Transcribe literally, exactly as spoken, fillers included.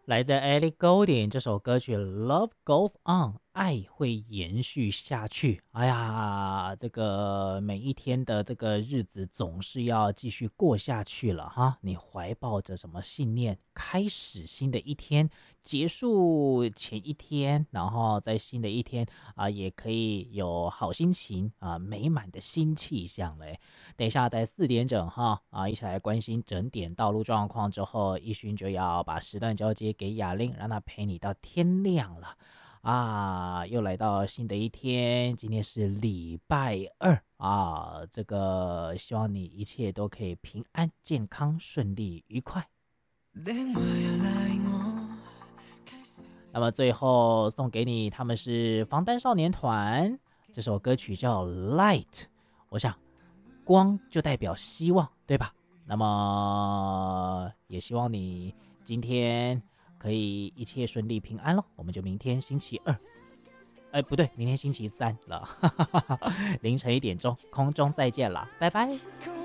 来自 Ellie Goulding 这首歌曲《Love Goes On》，爱会延续下去。哎呀，这个每一天的这个日子总是要继续过下去了哈。你怀抱着什么信念，开始新的一天，结束前一天，然后在新的一天啊、也可以有好心情啊、美满的新气象嘞。等一下在四点整哈啊，一起来关心整点道路状况之后，一勋就要把时段交接给雅玲，让她陪你到天亮了啊！又来到新的一天，今天是礼拜二啊，这个希望你一切都可以平安、健康、顺利、愉快。那么最后送给你，他们是防弹少年团，这首歌曲叫《Light》，我想光就代表希望，对吧？那么也希望你今天可以一切顺利平安咯。我们就明天星期二，哎，不对，明天星期三了，凌晨一点钟空中再见了，拜拜。